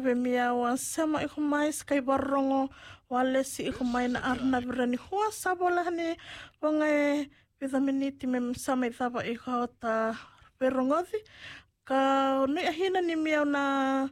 Ve mia wan sama iku mai skai barongo wale si iku mai na arna virani hua sabola ni wangai vitaminiti mem sama ithapa iku ta verongothi ka ni ahina ni mia na